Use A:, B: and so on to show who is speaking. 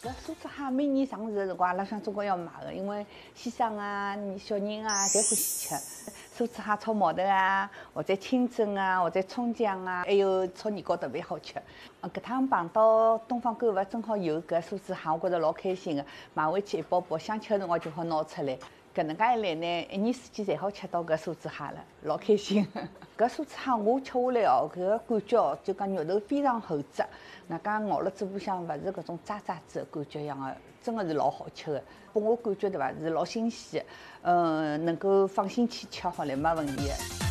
A: 搿蔬菜哈每年上市的辰光，阿拉想总归要买的，因为先生啊、小人啊侪欢喜吃。蔬菜哈炒毛豆啊，或者清蒸啊，或者葱姜啊，还有炒年糕特别好吃。搿趟碰到东方购物正好有搿蔬菜哈，我觉着老开心的，买回去一包包，想吃的辰光就好拿出来。搿能介一来呢，一年四季侪好吃到搿蔬菜哈了，老开心。搿蔬菜哈我吃下来哦，搿个感觉哦，就讲肉头非常厚质，外加咬了嘴巴向勿是搿种渣渣子的感觉一样的，真的是老好吃的。拨我感觉对伐，是老新鲜的，能够放心去吃好了，没问题的。